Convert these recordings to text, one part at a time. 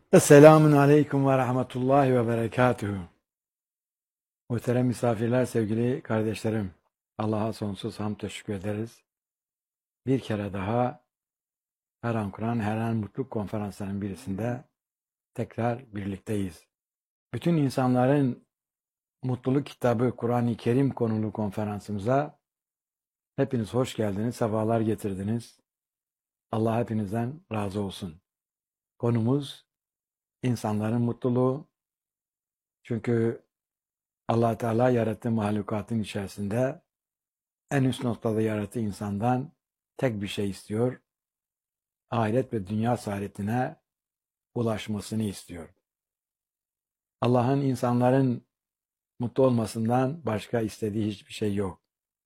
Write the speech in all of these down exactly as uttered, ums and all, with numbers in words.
Esselamun Aleyküm ve Rahmetullahi ve Berekatuhu. Muhterem misafirler, sevgili kardeşlerim. Allah'a sonsuz hamd teşekkür ederiz. Bir kere daha Her An Kur'an, Her An Mutluluk konferanslarının birisinde tekrar birlikteyiz. Bütün insanların mutluluk kitabı Kur'an-ı Kerim konulu konferansımıza hepiniz hoş geldiniz, sefalar getirdiniz. Allah hepinizden razı olsun. Konumuz insanların mutluluğu. Çünkü Allah Teala yarattığı mahlukatın içerisinde en üst noktada yarattığı insandan tek bir şey istiyor. Ahiret ve dünya saadetine ulaşmasını istiyor. Allah'ın insanların mutlu olmasından başka istediği hiçbir şey yok.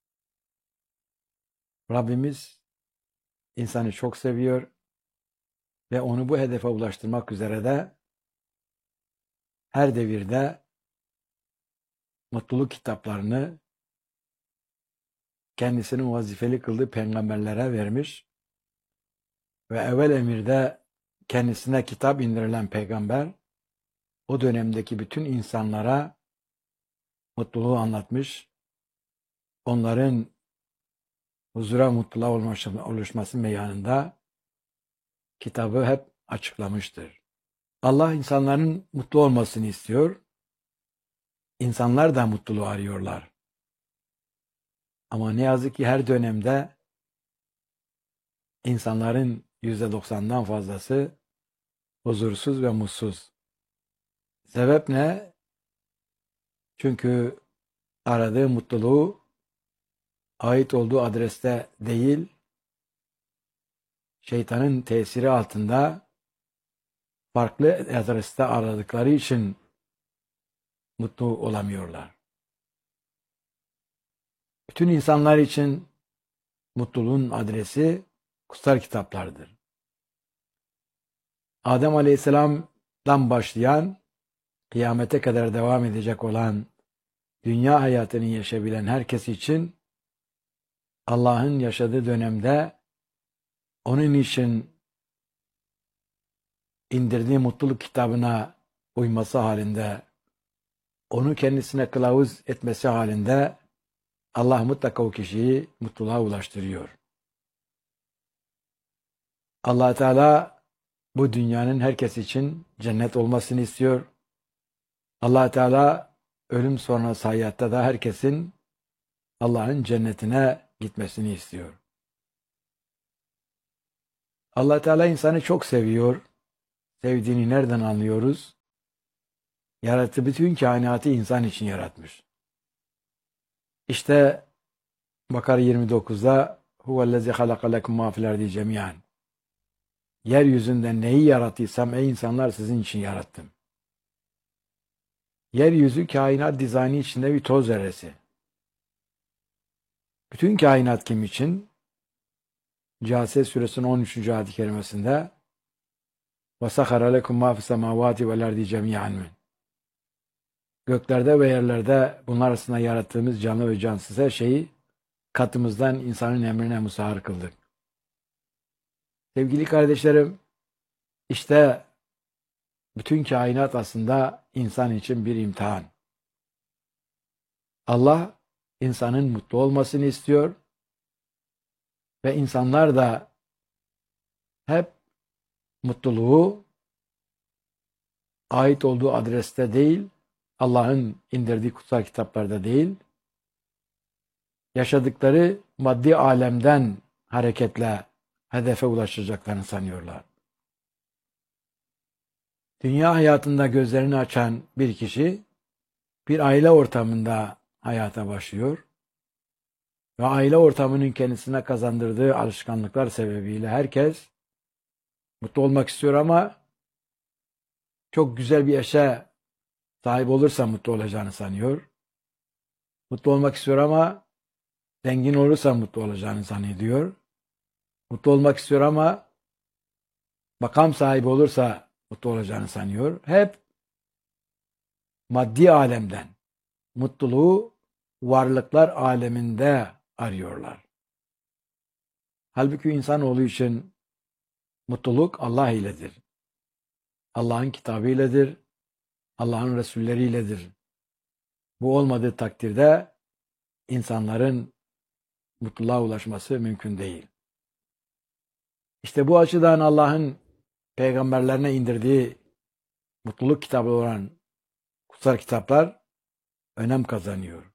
Rabbimiz insanı çok seviyor ve onu bu hedefe ulaştırmak üzere de her devirde mutluluk kitaplarını kendisinin vazifeli kıldığı peygamberlere vermiş ve evvel emirde kendisine kitap indirilen peygamber o dönemdeki bütün insanlara mutluluğu anlatmış, onların huzura, mutluluğa oluşması meyanında kitabı hep açıklamıştır. Allah insanların mutlu olmasını istiyor. İnsanlar da mutluluğu arıyorlar. Ama ne yazık ki her dönemde insanların yüzde doksandan fazlası huzursuz ve mutsuz. Sebep ne? Çünkü aradığı mutluluğu ait olduğu adreste değil, şeytanın tesiri altında farklı adreste aradıkları için mutlu olamıyorlar. Bütün insanlar için mutluluğun adresi kutsal kitaplardır. Adem Aleyhisselam'dan başlayan, kıyamete kadar devam edecek olan dünya hayatını yaşayabilen herkes için Allah'ın yaşadığı dönemde onun için indirdiği mutluluk kitabına uyması halinde, onu kendisine kılavuz etmesi halinde Allah mutlaka o kişiyi mutluluğa ulaştırıyor. Allah Teala bu dünyanın herkes için cennet olmasını istiyor. Allah Teala ölüm sonrası hayatta da herkesin Allah'ın cennetine gitmesini istiyor. Allah Teala insanı çok seviyor. Sevdiğini nereden anlıyoruz? Yarattığı bütün kainatı insan için yaratmış. İşte Bakara yirmi dokuzda huvellezî halaka lekum mâ fil ardi cemî'an. Yeryüzünde neyi yarattıysam ey insanlar sizin için yarattım. Yeryüzü kainat dizaynı içinde bir toz zerresi. Bütün kainat kim için? Câsiye suresinin on üçüncü ayet-i kerimesinde وَسَخَرَ لَكُمْ مَا فِي السَّمَاوَاتِ وَالْاَرْضِ جَمِيعًا. Göklerde ve yerlerde bunlar arasında yarattığımız canlı ve cansız her şeyi katımızdan insanın emrine musahhar kıldık. Sevgili kardeşlerim, işte bütün kainat aslında insan için bir imtihan. Allah insanın mutlu olmasını istiyor ve insanlar da hep mutluluğu ait olduğu adreste değil, Allah'ın indirdiği kutsal kitaplarda değil, yaşadıkları maddi alemden hareketle hedefe ulaşacaklarını sanıyorlar. Dünya hayatında gözlerini açan bir kişi bir aile ortamında hayata başlıyor ve aile ortamının kendisine kazandırdığı alışkanlıklar sebebiyle herkes mutlu olmak istiyor ama çok güzel bir eşe sahip olursa mutlu olacağını sanıyor. Mutlu olmak istiyor ama zengin olursa mutlu olacağını zannediyor. Mutlu olmak istiyor ama makam sahibi olursa mutlu olacağını sanıyor. Hep maddi alemden mutluluğu varlıklar aleminde arıyorlar. Halbuki insanoğlu için mutluluk Allah iledir. Allah'ın kitabıyledir, Allah'ın Resulleriyledir. Bu olmadığı takdirde insanların mutluluğa ulaşması mümkün değil. İşte bu açıdan Allah'ın peygamberlerine indirdiği mutluluk kitabı olan kutsal kitaplar önem kazanıyor.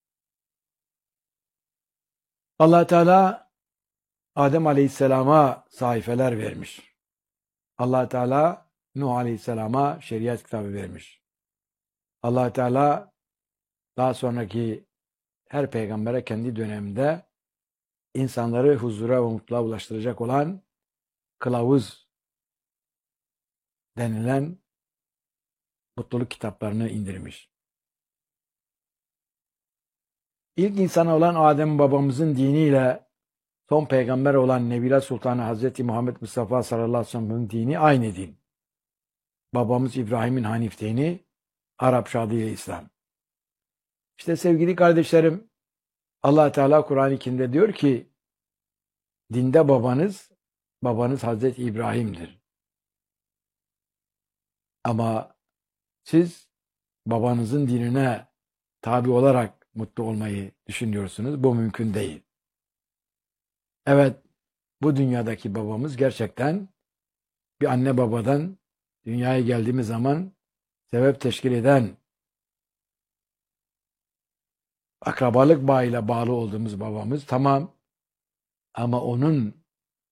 Allah Teala Adem Aleyhisselam'a sayfeler vermiş. Allah Teala Nuh Aleyhisselam'a şeriat kitabı vermiş. Allah Teala daha sonraki her peygambere kendi döneminde insanları huzura ve mutluluğa ulaştıracak olan kılavuz denilen mutluluk kitaplarını indirmiş. İlk insana olan Adem babamızın diniyle son peygamber olan Nebiler Sultanı Hazreti Muhammed Mustafa sallallahu aleyhi ve sellem'in dini aynı din. Babamız İbrahim'in Hanif dini, Arapça adıyla İslam. İşte sevgili kardeşlerim, Allah Teala Kur'an-ı Kerim'de diyor ki, dinde babanız, babanız Hazreti İbrahim'dir. Ama siz babanızın dinine tabi olarak mutlu olmayı düşünüyorsunuz. Bu mümkün değil. Evet, bu dünyadaki babamız gerçekten bir anne babadan dünyaya geldiğimiz zaman sebep teşkil eden, akrabalık bağıyla bağlı olduğumuz babamız tamam, ama onun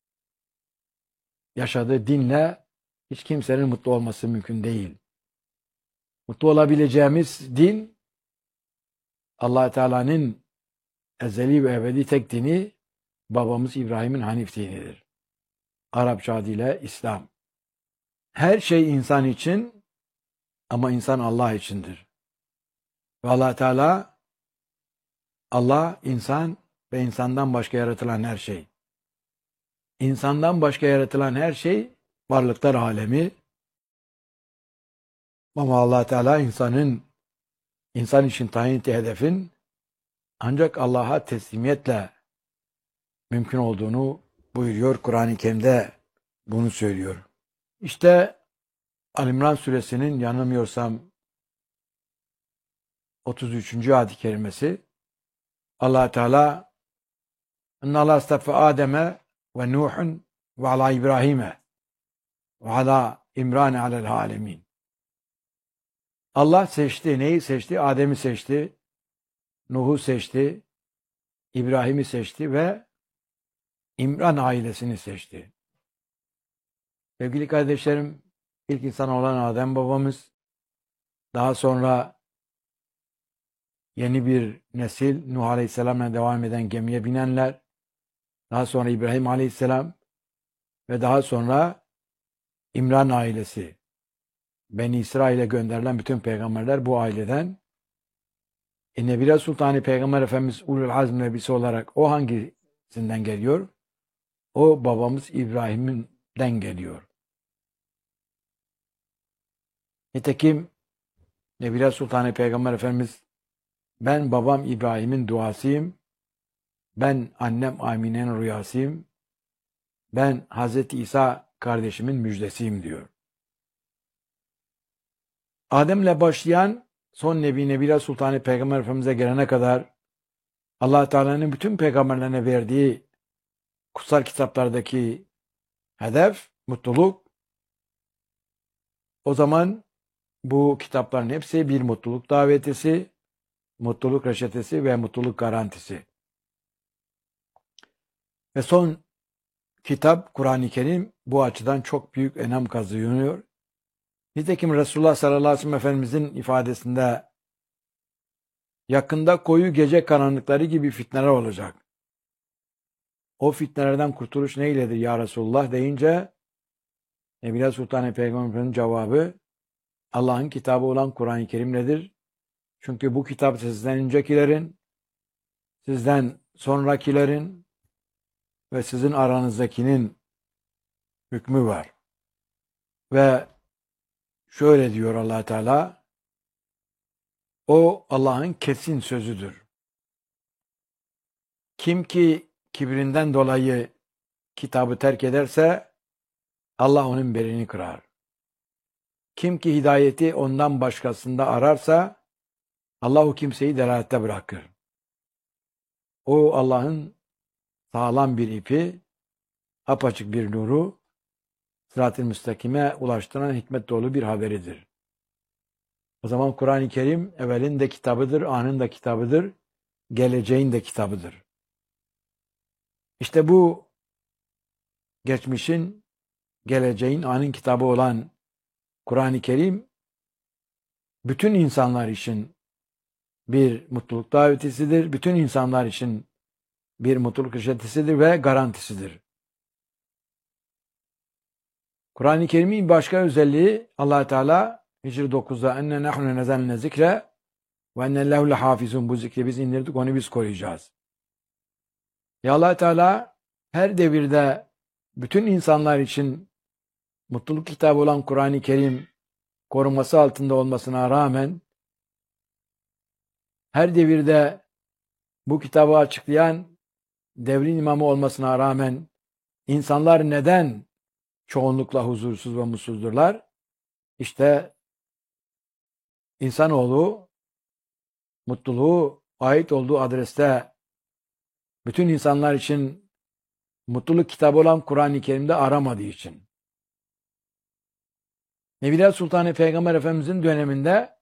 yaşadığı dinle hiç kimsenin mutlu olması mümkün değil. Mutlu olabileceğimiz din Allah Teala'nın ezeli ve ebedi tek dini, babamız İbrahim'in Hanif dinidir. Arapça adıyla İslam. Her şey insan için ama insan Allah içindir. Ve Allah Teala, Allah, insan ve insandan başka yaratılan her şey. İnsandan başka yaratılan her şey varlıklar alemi. Ama Allah Teala insanın, insan için tayin ettiği hedefin ancak Allah'a teslimiyetle mümkün olduğunu buyuruyor. Kur'an-ı Kerim'de bunu söylüyor. İşte Ali-İmran suresinin yanılmıyorsam otuz üçüncü ayet-i kerimesi, Allah Teala "İnnallâhe astafa Adem'e ve Nuh'un ve ala İbrahim'e ve ala İmran alel alemin." Allah seçti. Neyi seçti? Adem'i seçti. Nuh'u seçti. İbrahim'i seçti ve İmran ailesini seçti. Sevgili kardeşlerim, ilk insan olan Adem babamız, daha sonra yeni bir nesil, Nuh Aleyhisselam'la devam eden gemiye binenler, daha sonra İbrahim Aleyhisselam ve daha sonra İmran ailesi, Beni İsrail'e gönderilen bütün peygamberler bu aileden. E Nebiler Sultanı Peygamber Efendimiz Ulul Azm Nebisi olarak o hangisinden geliyor? O babamız İbrahim'den geliyor. Nitekim Nebiler Sultanı Peygamber Efendimiz, ben babam İbrahim'in duasıyım, ben annem Amine'nin rüyasıyım, ben Hazreti İsa kardeşimin müjdesiyim diyor. Adem'le başlayan son Nebi Nebiler Sultanı Peygamber Efendimiz'e gelene kadar Allah Teala'nın bütün peygamberlerine verdiği kutsal kitaplardaki hedef, mutluluk. O zaman bu kitapların hepsi bir mutluluk davetisi, mutluluk reçetesi ve mutluluk garantisi. Ve son kitap Kur'an-ı Kerim bu açıdan çok büyük önem kazanıyor. Nitekim Resulullah sallallahu aleyhi ve sellem Efendimizin ifadesinde yakında koyu gece karanlıkları gibi fitneler olacak. O fitnelerden kurtuluş neyledir ya Resulullah deyince Nebiler Sultanı Peygamber'in cevabı Allah'ın kitabı olan Kur'an-ı Kerim'ledir. Çünkü bu kitap sizden öncekilerin, sizden sonrakilerin ve sizin aranızdakinin hükmü var. Ve şöyle diyor Allah Teala, o Allah'ın kesin sözüdür. Kim ki kibrinden dolayı kitabı terk ederse Allah onun belini kırar. Kim ki hidayeti ondan başkasında ararsa Allah o kimseyi delalette bırakır. O Allah'ın sağlam bir ipi, apaçık bir nuru, sırat-ı müstakime ulaştıran hikmet dolu bir haberidir. O zaman Kur'an-ı Kerim evvelin de kitabıdır, anın da kitabıdır, geleceğin de kitabıdır. İşte bu geçmişin, geleceğin, anın kitabı olan Kur'an-ı Kerim bütün insanlar için bir mutluluk davetisidir. Bütün insanlar için bir mutluluk reçetesidir ve garantisidir. Kur'an-ı Kerim'in başka özelliği Allah Teala Hicr dokuzda enne nahnu nezelne zikre ve enne lehu lehafizun, bu zikri biz indirdik, onu biz koruyacağız. Ya Allah Teala her devirde bütün insanlar için mutluluk kitabı olan Kur'an-ı Kerim koruması altında olmasına rağmen her devirde bu kitabı açıklayan devrin imamı olmasına rağmen insanlar neden çoğunlukla huzursuz ve mutsuzdurlar? İşte insanoğlu mutluluğu ait olduğu adreste bütün insanlar için mutluluk kitabı olan Kur'an-ı Kerim'de aramadığı için. Nebiler Sultanı Peygamber Efendimizin döneminde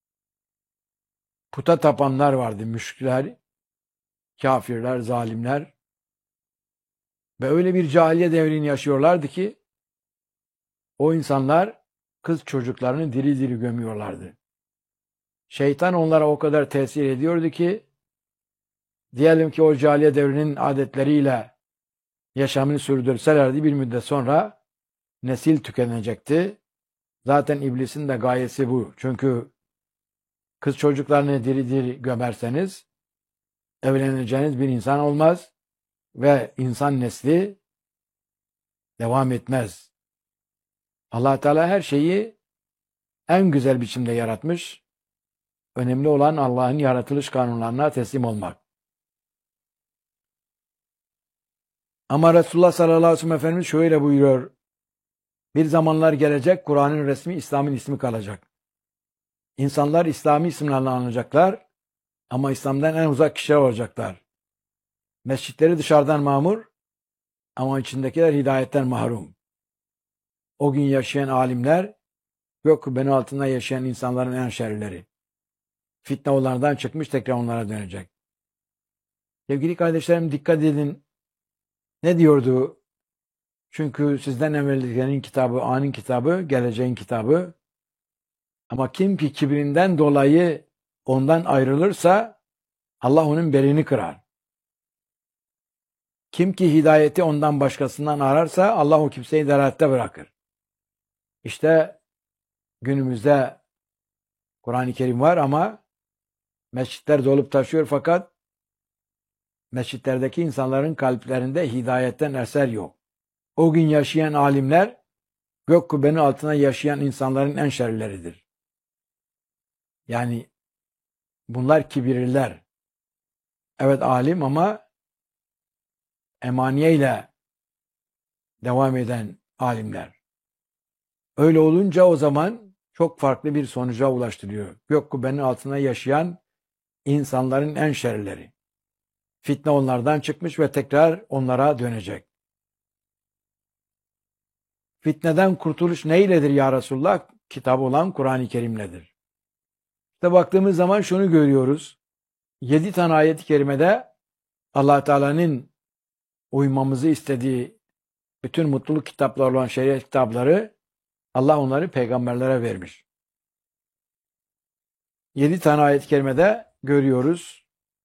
puta tapanlar vardı. Müşrikler, kafirler, zalimler. Ve öyle bir cahiliye devrini yaşıyorlardı ki o insanlar kız çocuklarını diri diri gömüyorlardı. Şeytan onlara o kadar tesir ediyordu ki diyelim ki o cahiliye devrinin adetleriyle yaşamını sürdürselerdi bir müddet sonra nesil tükenecekti. Zaten iblisin de gayesi bu. Çünkü kız çocuklarını diri diri gömerseniz evleneceğiniz bir insan olmaz ve insan nesli devam etmez. Allah Teala her şeyi en güzel biçimde yaratmış. Önemli olan Allah'ın yaratılış kanunlarına teslim olmak. Ama Resulullah sallallahu aleyhi ve sellem Efendimiz şöyle buyuruyor. Bir zamanlar gelecek, Kur'an'ın resmi İslam'ın ismi kalacak. İnsanlar İslami isimlerle anılacaklar ama İslam'dan en uzak kişiler olacaklar. Mescitleri dışarıdan mamur ama içindekiler hidayetten mahrum. O gün yaşayan alimler gök kubbenin altında yaşayan insanların en şerlileri. Fitne onlardan çıkmış, tekrar onlara dönecek. Sevgili kardeşlerim, dikkat edin. Ne diyordu? Çünkü sizden evvelkilerin kitabı, anın kitabı, geleceğin kitabı. Ama kim ki kibrinden dolayı ondan ayrılırsa Allah onun belini kırar. Kim ki hidayeti ondan başkasından ararsa Allah o kimseyi delalette bırakır. İşte günümüzde Kur'an-ı Kerim var ama mescitler dolup taşıyor fakat mescitlerdeki insanların kalplerinde hidayetten eser yok. O gün yaşayan alimler gök kubbenin altına yaşayan insanların en şerlileridir. Yani bunlar kibirliler. Evet alim ama emaniyeyle devam eden alimler. Öyle olunca o zaman çok farklı bir sonuca ulaştırıyor. Gök kubbenin altına yaşayan insanların en şerlileri. Fitne onlardan çıkmış ve tekrar onlara dönecek. Fitneden kurtuluş neyledir ya Resulullah? Kitabı olan Kur'an-ı Kerim'ledir. İşte baktığımız zaman şunu görüyoruz. Yedi tane ayet-i kerimede Allah Teala'nın uymamızı istediği bütün mutluluk kitapları olan şeriat kitapları Allah onları peygamberlere vermiş. Yedi tane ayet-i kerimede görüyoruz.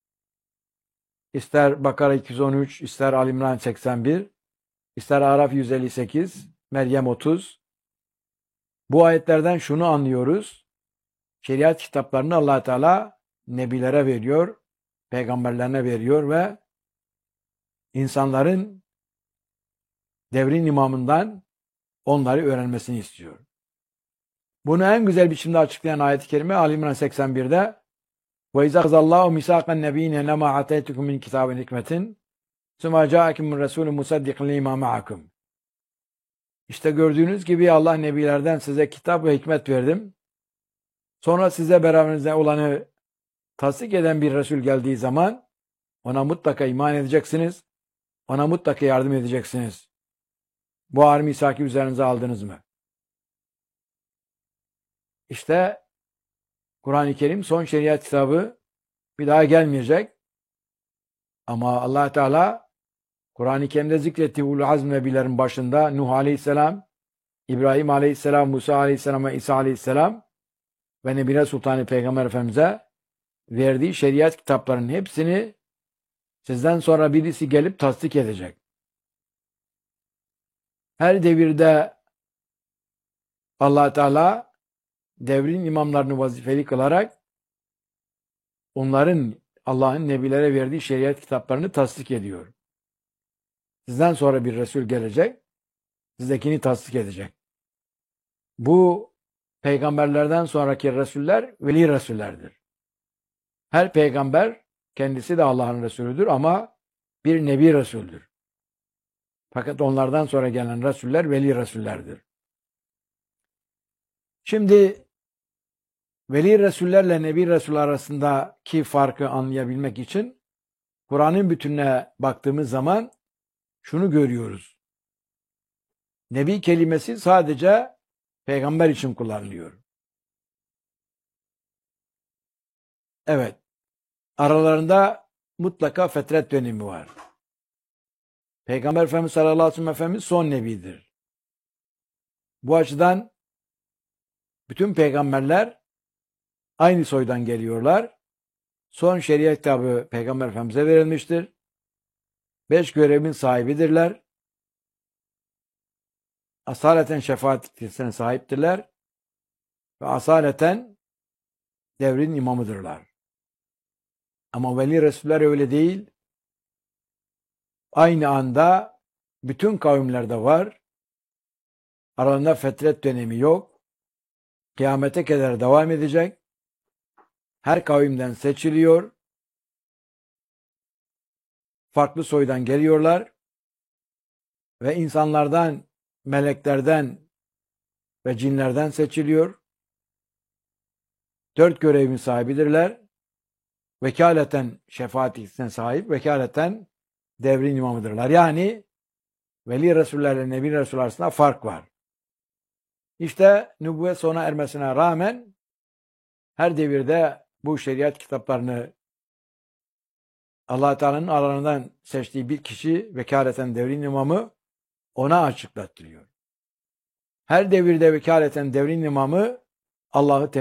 İster Bakara iki yüz on üç, ister Ali İmran seksen bir, ister Araf yüz elli sekiz, Meryem otuz. Bu ayetlerden şunu anlıyoruz. Şeriat kitaplarını Allah Teala nebilere veriyor, peygamberlerine veriyor ve insanların devrin imamından onları öğrenmesini istiyor. Bunu en güzel biçimde açıklayan ayet-i kerime Ali İmran seksen birde وَاِذَا قَزَ اللّٰهُ مِسَاقَ النَّب۪ينَ لَمَا عَتَيْتُكُمْ مِنْ كِتَابٍ حِكْمَةٍ ثُمَّ جَاءَكُمْ مِنْ رَسُولٍ مُصَدِّقٍ لِمَا مَعَكُمْ İşte gördüğünüz gibi Allah nebilerden size kitap ve hikmet verdim. Sonra size beraberinizde olanı tasdik eden bir Resul geldiği zaman ona mutlaka iman edeceksiniz. Ona mutlaka yardım edeceksiniz. Bu ağır misaki üzerinize aldınız mı? İşte Kur'an-ı Kerim son şeriat kitabı bir daha gelmeyecek. Ama Allah Teala Kur'an-ı Kerim'de zikrettiği ulul azm nebilerin başında Nuh Aleyhisselam, İbrahim Aleyhisselam, Musa Aleyhisselam ve İsa Aleyhisselam ve Nebine Sultanı Peygamber Efendimiz'e verdiği şeriat kitaplarının hepsini sizden sonra birisi gelip tasdik edecek. Her devirde Allah Teala devrin imamlarını vazifeli kılarak onların Allah'ın nebilere verdiği şeriat kitaplarını tasdik ediyor. Sizden sonra bir Resul gelecek, sizdekini tasdik edecek. Bu peygamberlerden sonraki Resuller veli Resullerdir. Her peygamber kendisi de Allah'ın Resulüdür ama bir Nebi Resul'dür. Fakat onlardan sonra gelen Resuller veli Resullerdir. Şimdi veli Resullerle Nebi Resul arasındaki farkı anlayabilmek için Kur'an'ın bütününe baktığımız zaman şunu görüyoruz. Nebi kelimesi sadece peygamber için kullanılıyor. Evet. Aralarında mutlaka fetret dönemi var. Peygamber Efendimiz sallallahu aleyhi ve sellem Efendimiz son nebidir. Bu açıdan bütün peygamberler aynı soydan geliyorlar. Son şeriat kitabı Peygamber Efendimiz'e verilmiştir. Beş görevin sahibidirler. Asaleten şefaat yetkisine sahiptirler. Ve asaleten devrin imamıdırlar. Ama veli Resuller öyle değil. Aynı anda bütün kavimlerde var. Aralarında fetret dönemi yok. Kıyamete kadar devam edecek. Her kavimden seçiliyor. Farklı soydan geliyorlar. Ve insanlardan, meleklerden ve cinlerden seçiliyor. Dört görevin sahibidirler. Vekaleten şefaat yetkisine sahip, vekaleten devrin imamıdırlar. Yani veli Resullerle Nebi Resuller arasında fark var. İşte nübüvvet sona ermesine rağmen her devirde bu şeriat kitaplarını Allah Teala'nın aralarından seçtiği bir kişi vekaleten devrin imamı ona açıklattırıyor. Her devirde vekaleten devrin imamı Allah'ı